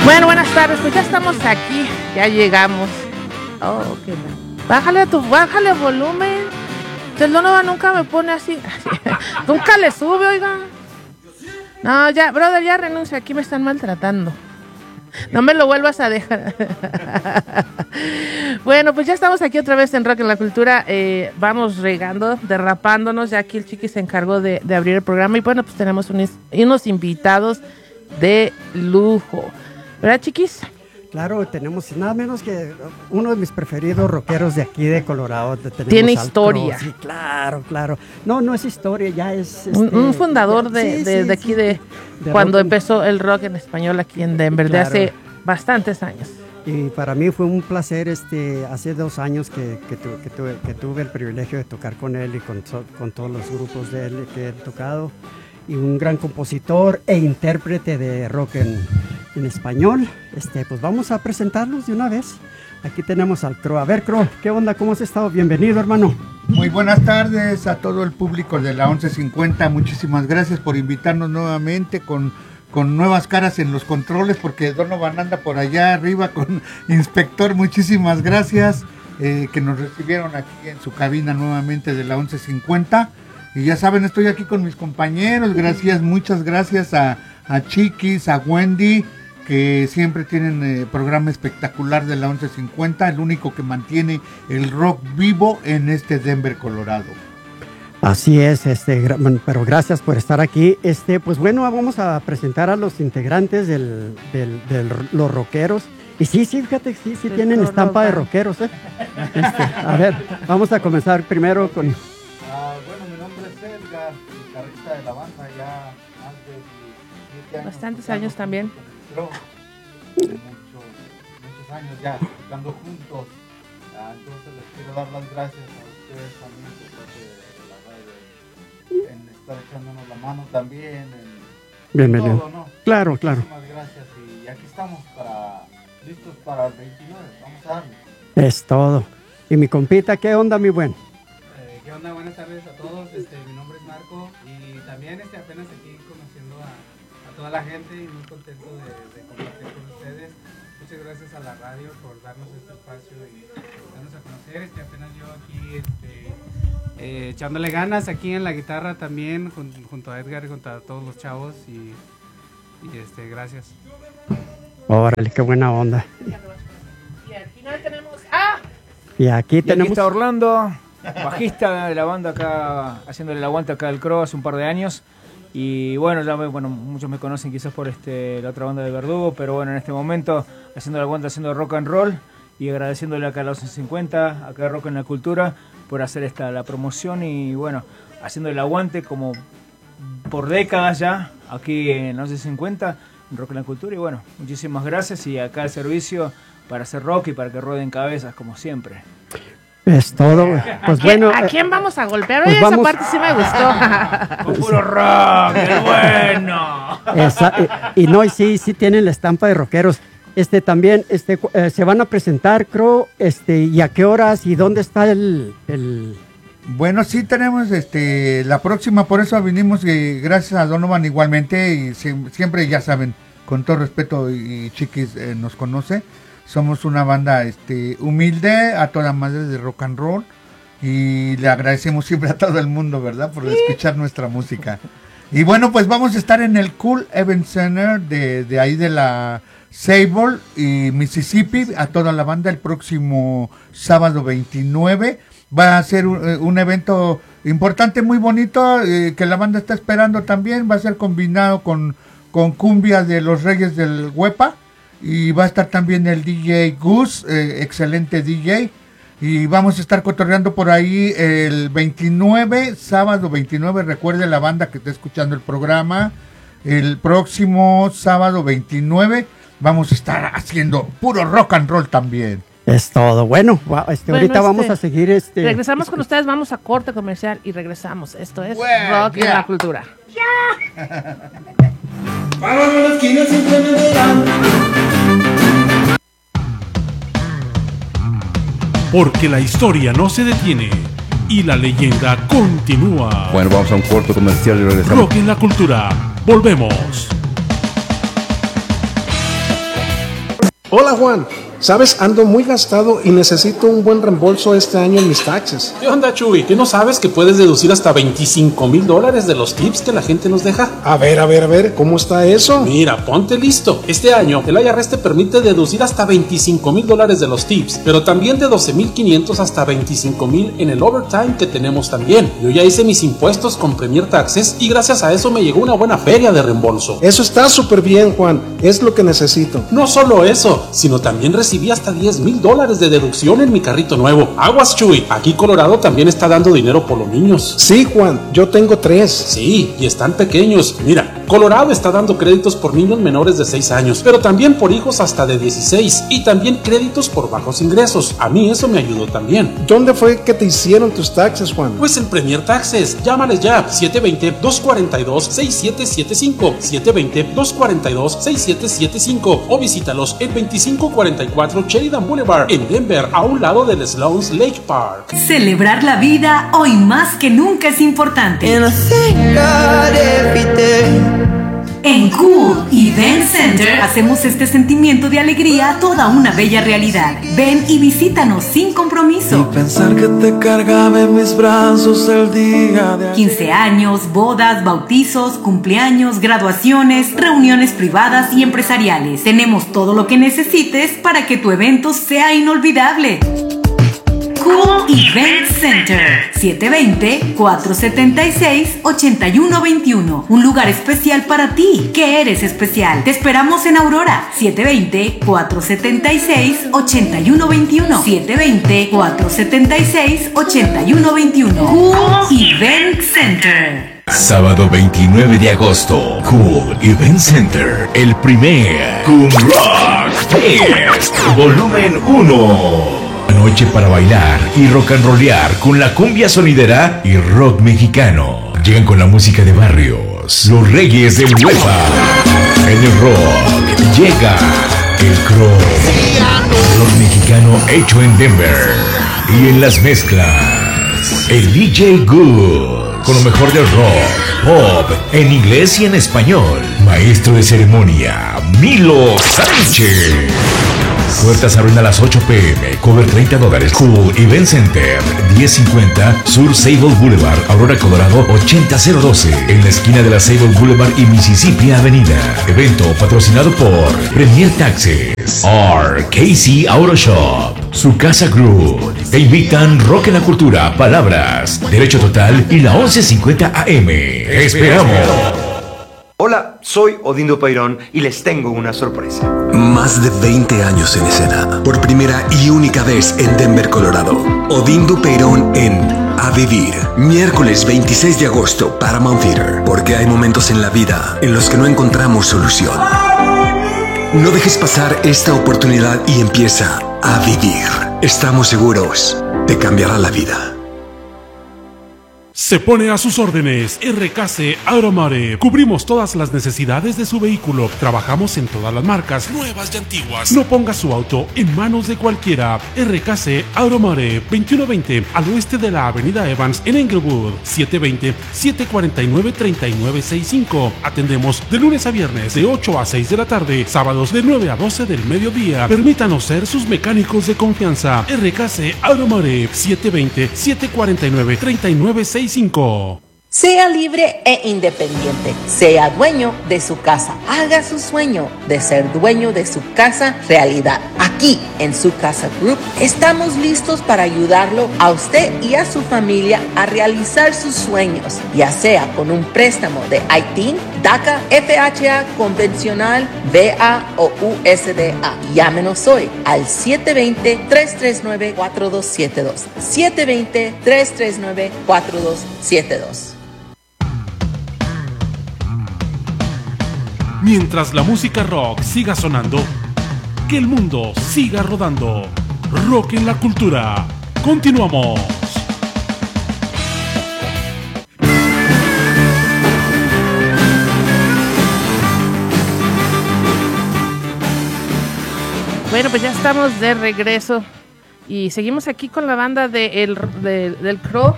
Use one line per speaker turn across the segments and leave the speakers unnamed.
Bueno, buenas tardes, pues ya estamos aquí, ya llegamos. Oh, qué bueno. Bájale volumen. El Donovan nunca me pone así. Nunca le sube, oiga. No, ya, brother, ya renuncia, aquí me están maltratando. No me lo vuelvas a dejar. Bueno, pues ya estamos aquí otra vez en Rock en la Cultura. Vamos regando, derrapándonos. Ya aquí el Chiqui se encargó de abrir el programa. Y bueno, pues tenemos unos invitados de lujo. ¿Verdad, Chiquis?
Claro, tenemos nada menos que uno de mis preferidos rockeros de aquí de Colorado.
Tiene historia.
Sí, claro. No es historia, ya es...
un fundador de aquí de cuando empezó el rock en español aquí en Denver, claro. De hace bastantes años.
Y para mí fue un placer, hace 2 años que tuve el privilegio de tocar con él y con todos los grupos de él que he tocado. Y un gran compositor e intérprete de rock en español. Pues vamos a presentarlos de una vez. Aquí tenemos al Crow. A ver, Crow, ¿qué onda? ¿Cómo has estado? Bienvenido, hermano.
Muy buenas tardes a todo el público de la 1150. Muchísimas gracias por invitarnos nuevamente con nuevas caras en los controles, porque Donovan anda por allá arriba con Inspector. Muchísimas gracias que nos recibieron aquí en su cabina nuevamente de la 1150. Y ya saben, estoy aquí con mis compañeros. Muchas gracias a Chiquis, a Wendy, que siempre tienen programa espectacular de la 1150, el único que mantiene el rock vivo en Denver, Colorado.
Así es, pero gracias por estar aquí. Pues bueno, vamos a presentar a los integrantes de los rockeros. Y sí, fíjate, sí tienen estampa de rockeros, ¿eh? A ver, vamos a comenzar primero con...
Bueno, mi nombre es Edgar, guitarrista de la banda, ya más de 7 años.
Bastantes años también.
Muchos años ya tocando juntos. Entonces les quiero dar las gracias a ustedes también por parte de la radio, en estar echándonos la mano también.
Bienvenido.
Todo, ¿no?
Claro.
Muchísimas gracias y aquí estamos listos para el 29. Vamos a darle.
Es todo. Y mi compita, ¿qué onda, mi buen?
¿Qué onda? Buenas tardes a todos. Mi nombre es Marco y también apenas aquí conociendo a toda la gente y muy contento de compartir con ustedes. Muchas gracias a la radio por darnos este espacio y darnos a conocer. Apenas yo aquí echándole ganas aquí en la guitarra también junto a Edgar y junto a todos los chavos y gracias.
Órale, qué buena onda.
Y al final tenemos
Y aquí
está Orlando, bajista de la banda acá, haciéndole el aguante acá al Crow hace un par de años. Y bueno, muchos me conocen quizás por la otra banda de Verdugo, pero bueno, en este momento haciendo el aguante, haciendo rock and roll y agradeciéndole acá a la 1150, acá a Rock en la Cultura, por hacer la promoción y bueno, haciendo el aguante como por décadas ya, aquí en la 1150, en Rock en la Cultura. Y bueno, muchísimas gracias y acá el servicio para hacer rock y para que rueden cabezas como siempre.
Es todo. Pues bueno.
¿A quién vamos a golpear? Oye, esa parte sí me gustó.
Con puro rock, qué bueno.
Y sí tienen la estampa de rockeros. También se van a presentar, Crow, y a qué horas y dónde está el...
Bueno, sí tenemos la próxima, por eso vinimos, gracias a Donovan igualmente, y siempre ya saben, con todo respeto, y Chiquis nos conoce. Somos una banda humilde, a toda madre de rock and roll, y le agradecemos siempre a todo el mundo, ¿verdad?, por escuchar nuestra música. Y bueno, pues vamos a estar en el Cool Event Center de ahí de la Sable y Mississippi, a toda la banda, el próximo sábado 29. Va a ser un evento importante, muy bonito, que la banda está esperando también. Va a ser combinado con cumbia de los Reyes del Huepa. Y va a estar también el DJ Gus, excelente DJ. Y vamos a estar cotorreando por ahí el 29, sábado 29. Recuerde la banda que está escuchando el programa. El próximo sábado 29 vamos a estar haciendo puro rock and roll también.
Es todo. Bueno, ahorita vamos a seguir.
Regresamos con ustedes, vamos a corte comercial y regresamos. Esto es Rock en la Cultura. ¡Ya!
Porque la historia no se detiene y la leyenda continúa.
Bueno, vamos a un corto comercial y regresamos.
Rock en la Cultura. Volvemos.
Hola Juan, sabes, ando muy gastado y necesito un buen reembolso este año en mis taxes.
¿Qué onda, Chuy? ¿Que no sabes que puedes deducir hasta $25,000 de los tips que la gente nos deja?
A ver, ¿cómo está eso?
Mira, ponte listo. Este año el IRS te permite deducir hasta $25,000 de los tips, pero también de $12,500 hasta $25,000 en el overtime que tenemos también. Yo ya hice mis impuestos con Premier Taxes y gracias a eso me llegó una buena feria de reembolso.
Eso está súper bien, Juan. Es lo que necesito.
No solo eso, sino también recibí hasta $10,000 de deducción en mi carrito nuevo. Aguas, Chuy. Aquí Colorado también está dando dinero por los niños.
Sí, Juan. Yo tengo 3.
Sí, y están pequeños. Mira, Colorado está dando créditos por niños menores de 6 años, pero también por hijos hasta de 16 y también créditos por bajos ingresos. A mí eso me ayudó también.
¿Dónde fue que te hicieron tus taxes, Juan?
Pues en Premier Taxes. Llámales ya. 720-242-6775. 720-242-6775. O visítalos en 2544 Sheridan Boulevard en Denver, a un lado del Sloan's Lake Park.
Celebrar la vida hoy más que nunca es importante. En Cool Event Center hacemos este sentimiento de alegría toda una bella realidad. Ven y visítanos sin compromiso.
Y pensar que te cargaba en mis brazos el día de
15 años, bodas, bautizos, cumpleaños, graduaciones, reuniones privadas y empresariales. Tenemos todo lo que necesites para que tu evento sea inolvidable. Cool Event Center, 720-476-8121. Un lugar especial para ti, que eres especial. Te esperamos en Aurora, 720-476-8121. 720-476-8121. Cool Event Center.
Sábado 29 de agosto, Cool Event Center, el primer Cool Rock Fest, volumen 1. Noche para bailar y rock and rollear con la cumbia sonidera y rock mexicano. Llegan con la música de barrios, los Reyes del Huepa. En el rock llega el Crow, rock mexicano hecho en Denver. Y en las mezclas, el DJ Good, con lo mejor del rock, pop, en inglés y en español. Maestro de ceremonia, Milo Sánchez. Puertas abren a las 8 p.m. Cover $30. Cool Event Center, 1050 Sur Sable Boulevard, Aurora, Colorado, 80012. En la esquina de la Sable Boulevard y Mississippi Avenida. Evento patrocinado por Premier Taxes, RKC Auto Shop, Su Casa Group. Te invitan Rock en la Cultura, Palabras, Derecho Total y la 1150 AM. ¡Esperamos!
Hola, soy Odindo Peirón y les tengo una sorpresa.
Más de 20 años en escena. Por primera y única vez en Denver, Colorado. Odindo Peirón en A Vivir. Miércoles 26 de agosto, Paramount Theater. Porque hay momentos en la vida en los que no encontramos solución. No dejes pasar esta oportunidad y empieza a vivir. Estamos seguros, te cambiará la vida.
Se pone a sus órdenes RKC Automotive. Cubrimos todas las necesidades de su vehículo. Trabajamos en todas las marcas, nuevas y antiguas. No ponga su auto en manos de cualquiera. RKC Automotive, 2120 al oeste de la avenida Evans en Englewood. 720-749-3965. Atendemos de lunes a viernes de 8 a 6 de la tarde. Sábados de 9 a 12 del mediodía. Permítanos ser sus mecánicos de confianza. RKC Automotive, 720-749-3965.
Sea libre e independiente. Sea dueño de su casa. Haga su sueño de ser dueño de su casa realidad. Aquí, en Su Casa Group, estamos listos para ayudarlo a usted y a su familia a realizar sus sueños, ya sea con un préstamo de ITIN, DACA, FHA convencional, VA o USDA. Llámenos hoy al 720-339-4272. 720-339-4272.
Mientras la música rock siga sonando, que el mundo siga rodando. Rock en la Cultura. Continuamos.
Bueno, pues ya estamos de regreso y seguimos aquí con la banda del Crow.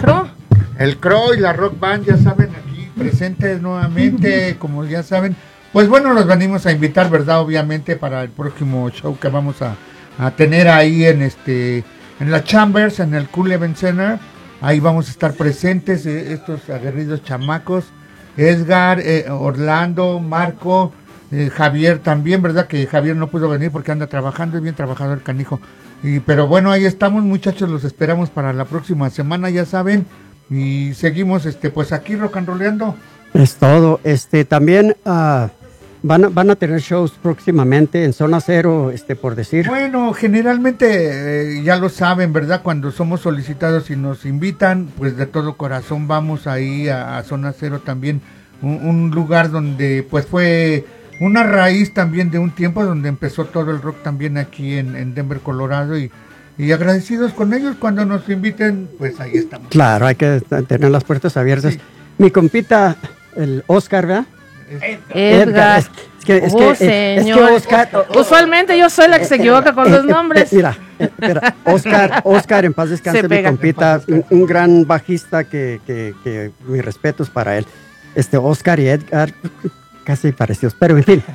El Crow y la Rock Band, ya saben, aquí presentes nuevamente, como ya saben, pues bueno, los venimos a invitar, ¿verdad? Obviamente para el próximo show que vamos a tener ahí en la Chambers, en el Cool Event Center. Ahí vamos a estar presentes, estos aguerridos chamacos, Edgar, Orlando, Marco, Javier también, ¿verdad? Que Javier no pudo venir porque anda trabajando, es bien trabajador el canijo. Pero bueno, ahí estamos, muchachos, los esperamos para la próxima semana, ya saben. Y seguimos pues aquí rock and rollando.
Es todo. También van a tener shows próximamente en Zona Cero, por decir.
Bueno, generalmente ya lo saben, ¿verdad? Cuando somos solicitados y nos invitan, pues de todo corazón vamos ahí a Zona Cero también, un lugar donde pues fue una raíz también de un tiempo donde empezó todo el rock también aquí en Denver, Colorado, y agradecidos con ellos cuando nos inviten, pues ahí estamos.
Claro, hay que tener las puertas abiertas. Sí. Mi compita, el Oscar, ¿verdad?
Edgar. Es que Oscar. Usualmente yo soy la que se equivoca con los nombres.
Mira, Oscar, en paz descanse, mi compita, un gran bajista que mis respetos para él. Oscar y Edgar, casi parecidos, pero en fin.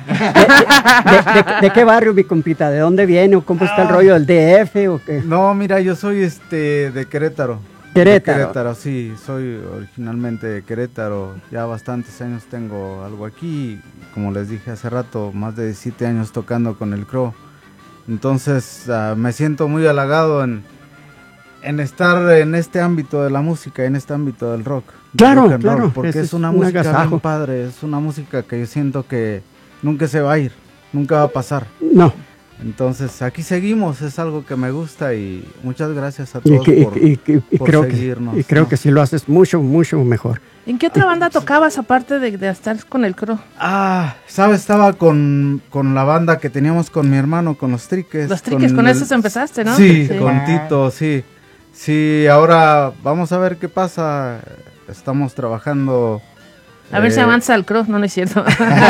¿De qué barrio, mi compita? ¿De dónde viene o cómo está el rollo del DF o qué?
No, mira, yo soy de Querétaro. Querétaro, sí, soy originalmente de Querétaro, ya bastantes años tengo algo aquí, como les dije hace rato, más de 17 años tocando con el Crow, entonces me siento muy halagado en estar en este ámbito de la música, en este ámbito del rock.
Claro,
roll, porque es una música bien padre, es una música que yo siento que nunca se va a ir, nunca va a pasar.
No.
Entonces aquí seguimos, es algo que me gusta y muchas gracias a todos por seguirnos.
Y creo que sí lo haces mucho, mucho mejor.
¿En qué otra banda tocabas aparte de estar con el Crow?
¿Sabes? Estaba con la banda que teníamos con mi hermano, con los Triques.
Los Triques, con esos empezaste, ¿no?
Sí, con Tito, sí. Sí, ahora vamos a ver qué pasa, estamos trabajando...
A ver si avanza el Crow, no es cierto.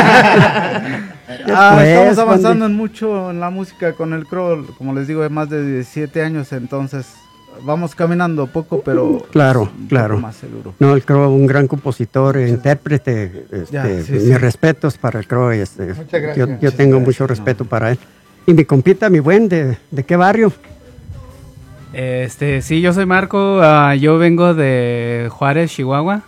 Estamos avanzando mucho en la música con el Crow, como les digo, de más de 17 años, entonces vamos caminando poco, pero
claro.
más seguro.
No, el Crow, un gran compositor, intérprete, mis respetos para el Crow.
Muchas gracias.
Yo tengo mucho respeto para él. Y mi compita, mi buen, ¿de qué barrio?
Sí, yo soy Marco, yo vengo de Juárez, Chihuahua.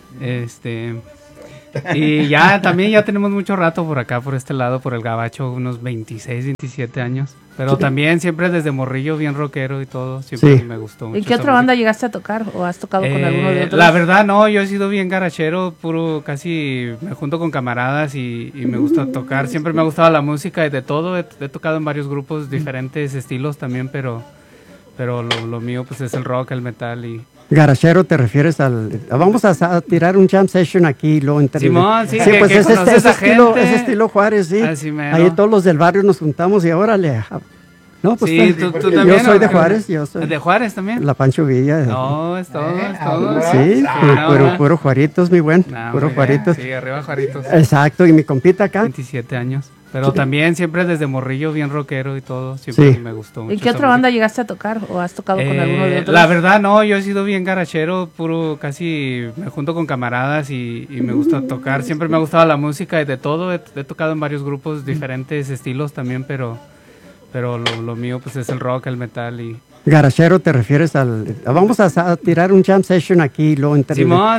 Y ya tenemos mucho rato por acá, por este lado, por el Gabacho, unos 26, 27 años. Pero también siempre desde morrillo, bien rockero y todo, siempre me gustó mucho.
¿En qué otra banda llegaste a tocar o has tocado con alguno de otros?
La verdad no, yo he sido bien garachero, casi me junto con camaradas y me gusta tocar. Siempre me ha gustado la música y de todo, he tocado en varios grupos, diferentes estilos también, pero lo mío pues es el rock, el metal y...
Garachero, ¿te refieres al...? Vamos a tirar un jam session aquí,
Simón, sí,
pues ese estilo Juárez, sí. Ahí todos los del barrio nos juntamos y órale. No, pues
sí, tú también.
Yo soy de Juárez,
¿De Juárez también?
La Pancho Villa.
No, es todo, es todo.
Sí, puro Juaritos, mi buen, puro Juaritos.
Sí, arriba Juaritos.
Exacto, y mi compita acá.
27 años. Pero también siempre desde morrillo, bien rockero y todo, siempre me gustó mucho.
¿En qué otra banda llegaste a tocar o has tocado con alguno de otros?
La verdad no, yo he sido bien garachero, casi me junto con camaradas y me gusta tocar. Siempre me ha gustado la música y de todo, he tocado en varios grupos, diferentes estilos también, pero lo mío pues es el rock, el metal y...
Garachero, ¿te refieres al...? Vamos a tirar un jam session aquí,
Simón,